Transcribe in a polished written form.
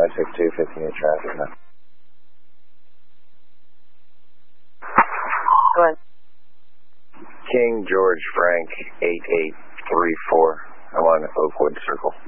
562, 58 traffic. Go ahead. King George Frank 8834. I'm on Oakwood Circle.